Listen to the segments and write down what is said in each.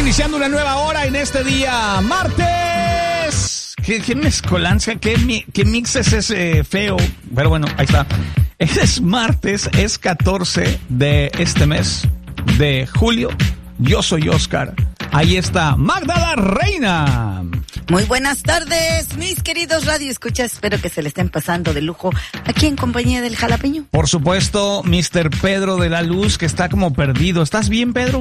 iniciando una nueva hora en este día, martes. ¿Qué mezcolanza? ¿Qué mix es ese feo? Pero bueno, ahí está. Es martes, es 14 de este mes de julio. Yo soy Oscar. Ahí está Magda la Reina. Muy buenas tardes, mis queridos radioescuchas. Espero que se le estén pasando de lujo aquí en compañía del jalapeño. Por supuesto, Mr. Pedro de la Luz, que está como perdido. ¿Estás bien, Pedro?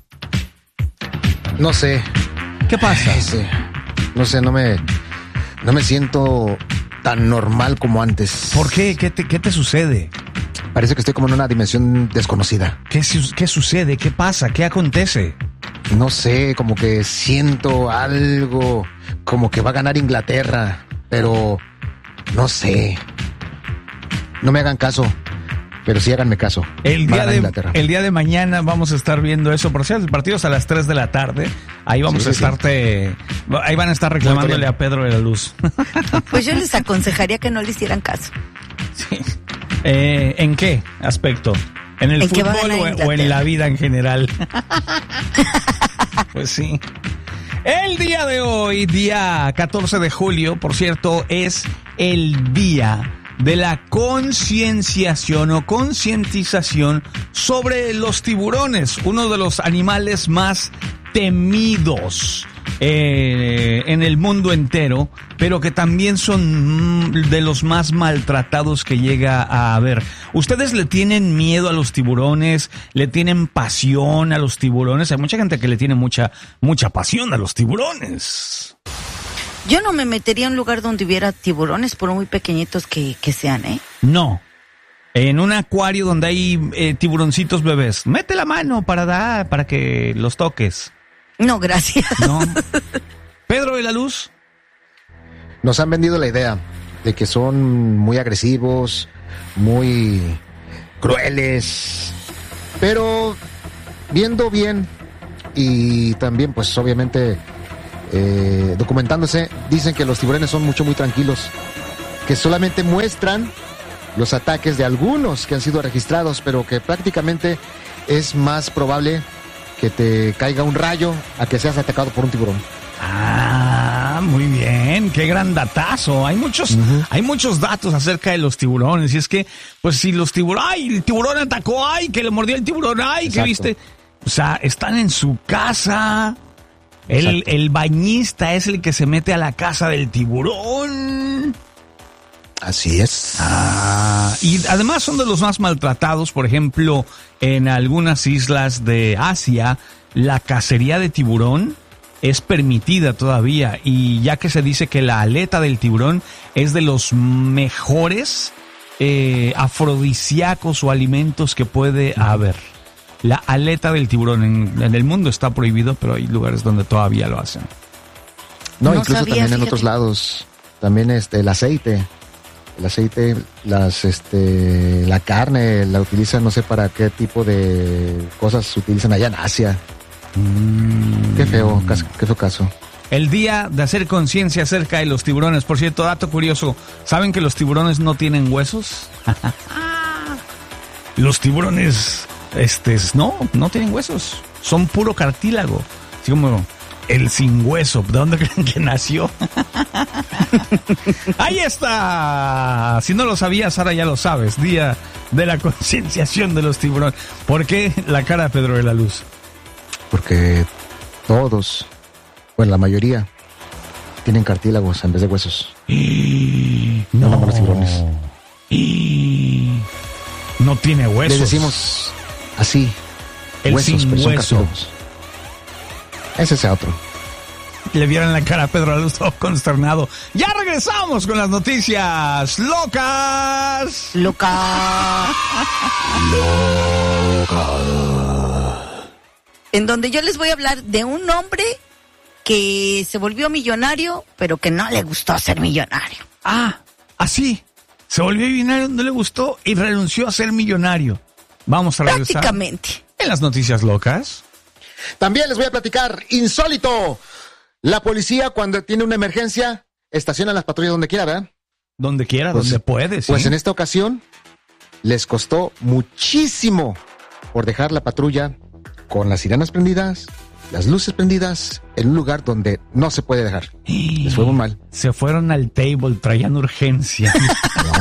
No sé. ¿Qué pasa? No sé, no me siento tan normal como antes. ¿Por qué? ¿Qué te sucede? Parece que estoy como en una dimensión desconocida. ¿Qué sucede? ¿Qué pasa? ¿Qué acontece? No sé, como que siento algo, como que va a ganar Inglaterra, pero no sé. No me hagan caso, pero sí háganme caso. El día de mañana vamos a estar viendo eso. Por cierto, el partido es a las 3 de la tarde. Ahí vamos a estarte... Sí. Ahí van a estar reclamándole a Pedro de la Luz. Pues yo les aconsejaría que no le hicieran caso. Sí. ¿En qué aspecto? ¿En el fútbol o en la vida en general? Pues sí. El día de hoy, día 14 de julio, por cierto, es el día de la concienciación o concientización sobre los tiburones, uno de los animales más temidos en el mundo entero, pero que también son de los más maltratados que llega a haber. ¿Ustedes le tienen miedo a los tiburones? ¿Le tienen pasión a los tiburones? Hay mucha gente que le tiene mucha pasión a los tiburones. Yo no me metería en un lugar donde hubiera tiburones, por muy pequeñitos que sean, ¿eh? No. En un acuario donde hay tiburoncitos bebés, mete la mano para que los toques. No, gracias. No. Pedro de la Luz. Nos han vendido la idea de que son muy agresivos, muy crueles, pero viendo bien y también pues obviamente documentándose, dicen que los tiburones son muy tranquilos, que solamente muestran los ataques de algunos que han sido registrados, pero que prácticamente es más probable que te caiga un rayo a que seas atacado por un tiburón. Ah, muy bien, qué gran datazo. Hay muchos datos acerca de los tiburones. Y es que, pues si los tiburones, ¡ay! El tiburón atacó, ¡ay! Que le mordió el tiburón, ¡ay! ¿Qué viste? O sea, están en su casa. El bañista es el que se mete a la casa del tiburón. Así es. Y además son de los más maltratados. Por ejemplo, en algunas islas de Asia, la cacería de tiburón es permitida todavía. Y ya que se dice que la aleta del tiburón es de los mejores afrodisíacos o alimentos que puede haber. La aleta del tiburón en el mundo está prohibido, pero hay lugares donde todavía lo hacen. No incluso sabía, también en otros lados. También el aceite. El aceite, la carne la utilizan, no sé para qué tipo de cosas se utilizan allá en Asia. Qué feo caso. El día de hacer conciencia acerca de los tiburones. Por cierto, dato curioso, ¿saben que los tiburones no tienen huesos? Los tiburones, no tienen huesos. Son puro cartílago. Así como el sin hueso. ¿De dónde creen que nació? Ahí está. Si no lo sabías, ahora ya lo sabes. Día de la concienciación de los tiburones. ¿Por qué la cara de Pedro de la Luz? Porque todos, bueno, la mayoría, tienen cartílagos en vez de huesos. No, los tiburones. No tiene huesos. Les decimos así. El huesos, sin pero son hueso. cartílagos. Ese es otro. Le vieron la cara a Pedro de la Luz todo consternado. Ya regresamos con las noticias locas. Loca. En donde yo les voy a hablar de un hombre que se volvió millonario, pero que no le gustó ser millonario. Así. Se volvió millonario, no le gustó y renunció a ser millonario. Vamos a regresar. Prácticamente. En las noticias locas. También les voy a platicar, insólito. La policía cuando tiene una emergencia estaciona las patrullas donde quiera, ¿verdad? Donde quiera, donde puede, sí. Pues en esta ocasión les costó muchísimo por dejar la patrulla con las sirenas prendidas, las luces prendidas, en un lugar donde no se puede dejar. Les fue muy mal. Se fueron al table, traían urgencia.